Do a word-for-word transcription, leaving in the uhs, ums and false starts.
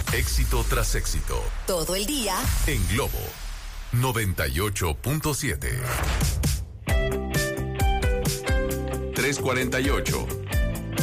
Éxito tras éxito. Todo el día. En Globo noventa y ocho punto siete. tres cuarenta y ocho.